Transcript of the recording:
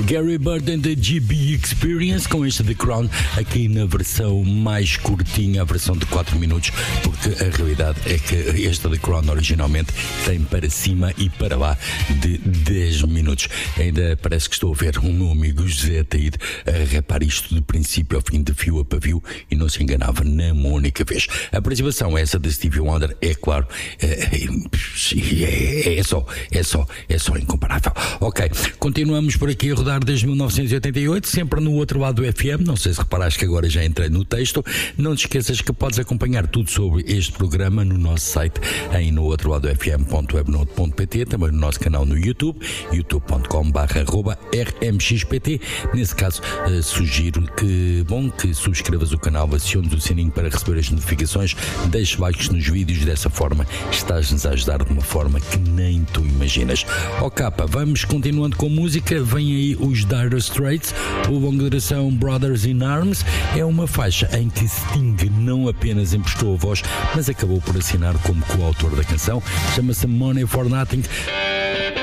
Gary Burton da GB Experience com este The Crown, aqui na versão mais curtinha, a versão de 4 minutos, porque a realidade é que este The Crown originalmente tem para cima e para lá de 10 minutos. Ainda parece que estou a ver o meu amigo José Ataíde a rapar isto de princípio ao fim, de fio a pavio, e não se enganava numa única vez. A participação essa de Stevie Wonder, é claro, é só incomparável. Ok, continuamos por aqui a rodar desde 1988, sempre no outro lado do FM. Não sei se reparaste que agora já entrei no texto. Não te esqueças que podes acompanhar tudo sobre este programa no nosso site em nooutroladofm.webnode.pt, também no nosso canal no YouTube, youtube.com/rmxpt. Nesse caso, sugiro que subscrevas o canal, aciones o sininho para receber as notificações, deixe likes nos vídeos, dessa forma estás-nos a ajudar de uma forma que nem tu imaginas. Vamos continuando com música. Vem aí os Dire Straits, o longa duração Brothers in Arms. É uma faixa em que Sting não apenas emprestou a voz, mas acabou por assinar como coautor da canção. Chama-se Money for Nothing.